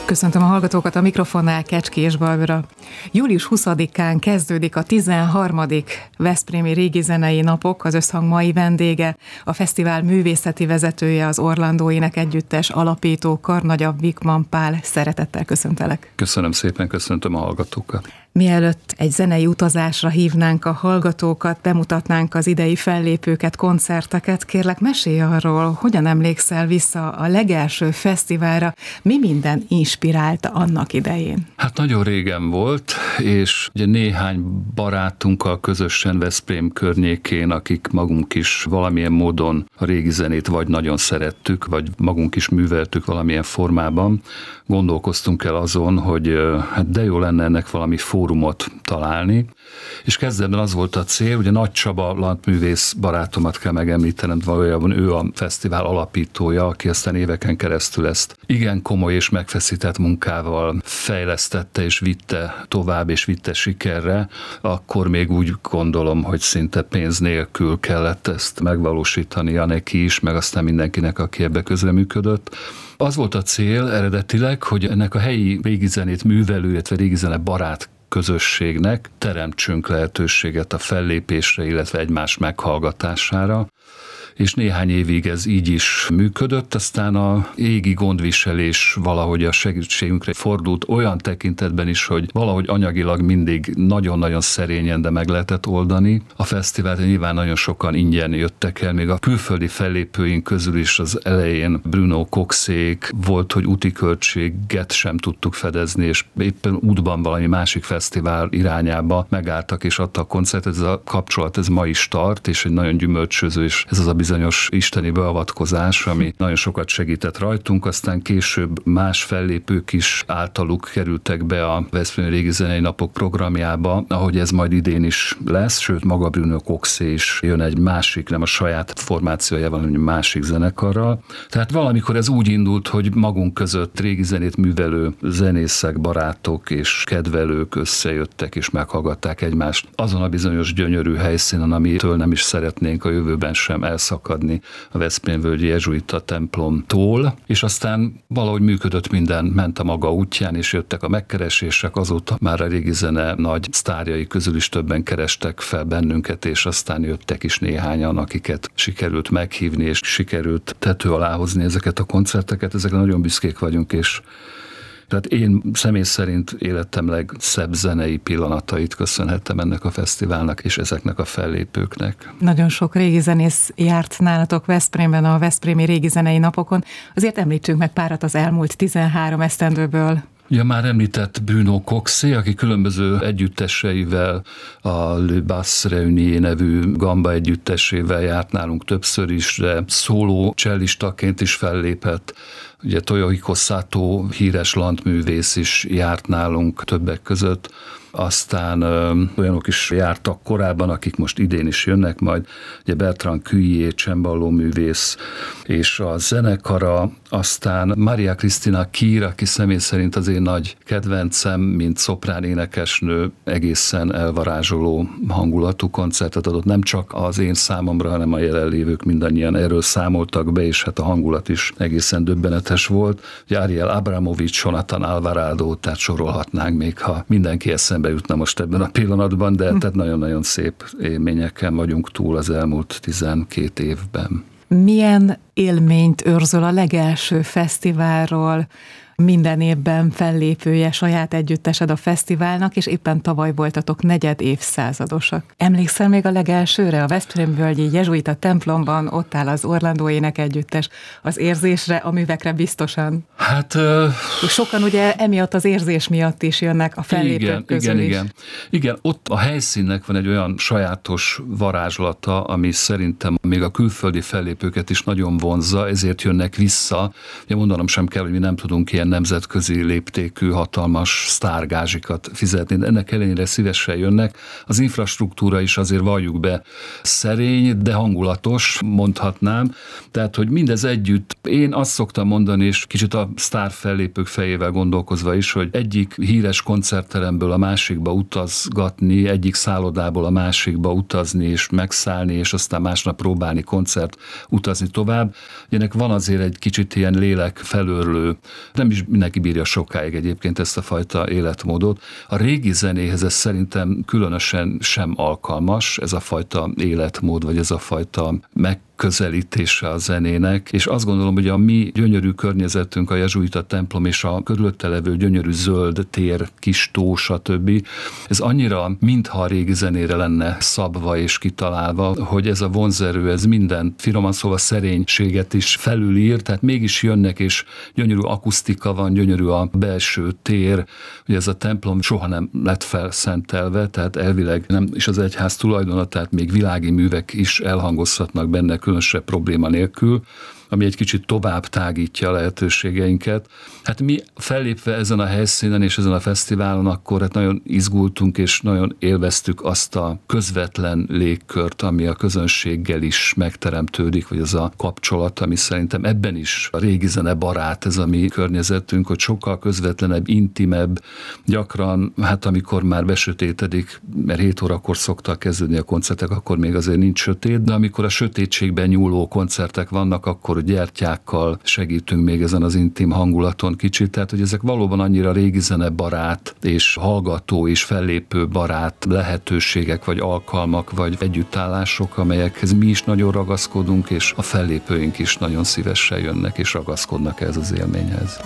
Köszöntöm a hallgatókat, a mikrofonnál Kecskés Barbara. Július 20-án kezdődik a 13. Veszprémi Régi Zenei Napok, az Összhang mai vendége, a fesztivál művészeti vezetője, az Orlandó Ének Együttes alapító karnagya Vikman Pál. Szeretettel köszöntelek. Köszönöm szépen, köszöntöm a hallgatókat. Mielőtt egy zenei utazásra hívnánk a hallgatókat, bemutatnánk az idei fellépőket, koncerteket, kérlek mesélj arról, hogyan emlékszel vissza a legelső fesztiválra, mi minden inspirálta annak idején? Hát nagyon régen volt, és ugye néhány barátunkkal közösen Veszprém környékén, akik magunk is valamilyen módon a régi zenét vagy nagyon szerettük, vagy magunk is műveltük valamilyen formában, gondolkoztunk el azon, hogy hát de jó lenne ennek valami fórumot találni, és kezdetben az volt a cél, ugye Nagy Csaba lantművész barátomat kell megemlítenem, valójában ő a fesztivál alapítója, aki aztán éveken keresztül ezt igen komoly és megfeszített munkával fejlesztette és vitte tovább és vitte sikerre, akkor még úgy gondolom, hogy szinte pénz nélkül kellett ezt megvalósítania neki is, meg aztán mindenkinek, aki ebbe közreműködött. Az volt a cél eredetileg, hogy ennek a helyi régizenét művelő, illetve régizene barát közösségnek teremtsünk lehetőséget a fellépésre, illetve egymás meghallgatására, és néhány évig ez így is működött, aztán a égi gondviselés valahogy a segítségünkre fordult olyan tekintetben is, hogy valahogy anyagilag mindig nagyon-nagyon szerényen, de meg lehetett oldani. A fesztivált nyilván nagyon sokan ingyen jöttek el, még a külföldi fellépőink közül is az elején Bruno Coxék volt, hogy úti költséget sem tudtuk fedezni, és éppen útban valami másik fesztivál irányába megálltak és adtak koncertet. Ez a kapcsolat, ez ma is tart, és egy nagyon gyümölcsöző, és ez az a bizonyos isteni beavatkozás, ami nagyon sokat segített rajtunk, aztán később más fellépők is általuk kerültek be a Veszprémi Régi Zenei Napok programjába, ahogy ez majd idén is lesz, sőt maga Bruno Coxé is jön egy másik, nem a saját formációjával, hanem egy másik zenekarral. Tehát valamikor ez úgy indult, hogy magunk között régi zenét művelő zenészek, barátok és kedvelők összejöttek és meghallgatták egymást azon a bizonyos gyönyörű helyszínen, amitől nem is szeretnénk a jövőben sem elszakadni a Veszprémvölgyi jezsuita templomtól, és aztán valahogy működött minden, ment a maga útján, és jöttek a megkeresések, azóta már a régi zene nagy sztárjai közül is többen kerestek fel bennünket, és aztán jöttek is néhányan, akiket sikerült meghívni, és sikerült tető alá hozni ezeket a koncerteket, ezekre nagyon büszkék vagyunk, és tehát én személy szerint életem legszebb zenei pillanatait köszönhettem ennek a fesztiválnak és ezeknek a fellépőknek. Nagyon sok régi zenész járt nálatok Veszprémben a Veszprémi Régi Zenei Napokon. Azért említsünk meg párat az elmúlt 13 esztendőből. Ja, már említett Bruno Coxé, aki különböző együtteseivel, a Le Bass Réunié nevű gamba együttesével járt nálunk többször is, de szóló cellistaként is fellépett. Ugye Toyohiko Sato, híres lantművész is járt nálunk többek között. Aztán olyanok is jártak korábban, akik most idén is jönnek majd, ugye Bertrand Cuillier, cemballó művész, és a zenekara, aztán Maria Cristina Kír, aki személy szerint az én nagy kedvencem, mint szoprán énekesnő, egészen elvarázsoló hangulatú koncertet adott, nem csak az én számomra, hanem a jelenlévők mindannyian erről számoltak be, és hát a hangulat is egészen döbbenetes volt. Ugye Ariel Abramovics, Jonathan Alvarado, tehát sorolhatnánk még, ha mindenki eszembe jutna most ebben a pillanatban, de tehát nagyon-nagyon szép élményeken vagyunk túl az elmúlt 12 évben. Milyen élményt őrzöl a legelső fesztiválról? Minden évben fellépője, saját együttesed a fesztiválnak, és éppen tavaly voltatok negyed évszázadosak. Emlékszel még a legelsőre? A Veszprémvölgyi jezsuita templomban ott áll az Orlandó Ének Együttes. Az érzésre, a művekre biztosan. Hát... Sokan ugye emiatt az érzés miatt is jönnek a fellépők közül is. Igen, ott a helyszínnek van egy olyan sajátos varázslata, ami szerintem még a külföldi fellépőket is nagyon vonzza, ezért jönnek vissza. Ugye mondanom sem kell, hogy mi nem tudunk ilyen nemzetközi léptékű, hatalmas sztárgázsikat fizetni, de ennek ellenére szívesen jönnek. Az infrastruktúra is azért valljuk be szerény, de hangulatos, mondhatnám. Tehát, hogy mindez együtt, én azt szoktam mondani, és kicsit a sztárfellépők fejével gondolkozva is, hogy egyik híres koncertteremből a másikba utazgatni, egyik szállodából a másikba utazni és megszállni, és aztán másnap próbálni utazni tovább. Ennek van azért egy kicsit ilyen lélek felőrlő, nem is is mindenki bírja sokáig egyébként ezt a fajta életmódot. A régi zenéhez ez szerintem különösen sem alkalmas, ez a fajta életmód, vagy ez a fajta megközelítése a zenének, és azt gondolom, hogy a mi gyönyörű környezetünk, a jezsuita templom és a körülötte levő gyönyörű zöld tér, kis tó, stb. Ez annyira mintha a régi zenére lenne szabva és kitalálva, hogy ez a vonzerő, ez minden finoman szóval szerénységet is felülír, tehát mégis jönnek, és gyönyörű akusztika van, gyönyörű a belső tér, hogy ez a templom soha nem lett felszentelve, tehát elvileg nem is az egyház tulajdona, tehát még világi művek is elhangozhatnak benne különösebb probléma nélkül, ami egy kicsit tovább tágítja a lehetőségeinket. Hát mi fellépve ezen a helyszínen és ezen a fesztiválon, akkor hát nagyon izgultunk és nagyon élveztük azt a közvetlen légkört, ami a közönséggel is megteremtődik, vagy az a kapcsolat, ami szerintem ebben is a régi zene barát, ez a mi környezetünk, hogy sokkal közvetlenebb, intimebb, gyakran, hát amikor már besötétedik, mert 7 órakor szoktak kezdődni a koncertek, akkor még azért nincs sötét, de amikor a sötétségben nyúló koncertek vannak, akkor gyertyákkal segítünk még ezen az intim hangulaton kicsit, tehát hogy ezek valóban annyira régi zene barát és hallgató és fellépő barát lehetőségek, vagy alkalmak, vagy együttállások, amelyekhez mi is nagyon ragaszkodunk, és a fellépőink is nagyon szívesen jönnek és ragaszkodnak ez az élményhez.